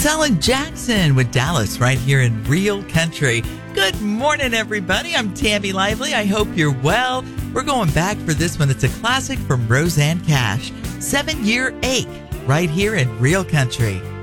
Alan Jackson with Dallas right here in Real Country. Good morning, everybody. I'm Tammy Lively. I hope you're well. We're going back for this one. It's a classic from Rosanne Cash, 7 Year Ache, right here in Real Country.